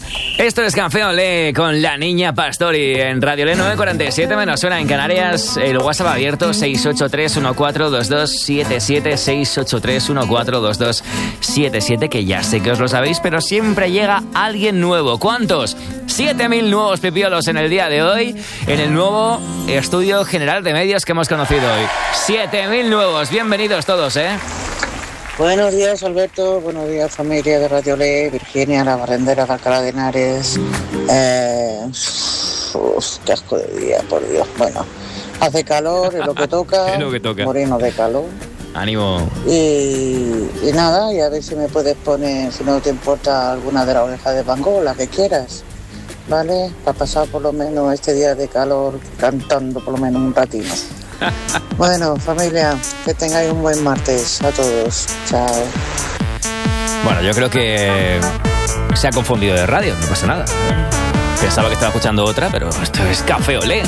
Esto es Café Olé con la Niña Pastori en Radio Olé 947 menos suena en Canarias. El WhatsApp abierto 683-1422-77, 683-1422-77, que ya sé que os lo sabéis, pero siempre llega alguien nuevo. ¿Cuántos? 7.000 nuevos pipiolos en el día de hoy, en el nuevo Estudio General de Medios que hemos conocido hoy. 7.000 nuevos, bienvenidos todos, ¿eh? Buenos días, Alberto. Buenos días, familia de Radio Olé, Virginia, la barrendera de Alcalá de Henares. Qué asco de día, por Dios. Bueno, hace calor, es lo que toca. Es lo que toca. Moreno de calor. Ánimo. Y nada, y a ver si me puedes poner, si no te importa, alguna de las orejas de Van Gogh, la que quieras, ¿vale? Para pasar por lo menos este día de calor cantando por lo menos un ratito. Bueno, familia, que tengáis un buen martes a todos. Chao. Bueno, yo creo que se ha confundido de radio, no pasa nada. Pensaba que estaba escuchando otra, pero esto es Café Olé.